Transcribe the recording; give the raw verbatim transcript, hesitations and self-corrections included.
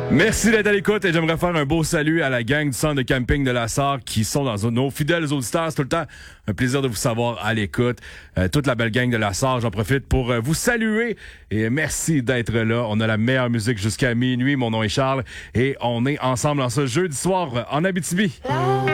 Merci d'être à l'écoute et j'aimerais faire un beau salut à la gang du centre de camping de la Sarre qui sont dans nos fidèles auditeurs. C'est tout le temps un plaisir de vous savoir à l'écoute. Euh, toute la belle gang de la Sarre, j'en profite pour euh, vous saluer et merci d'être là. On a la meilleure musique jusqu'à minuit. Mon nom est Charles et on est ensemble en ce jeudi soir en Abitibi.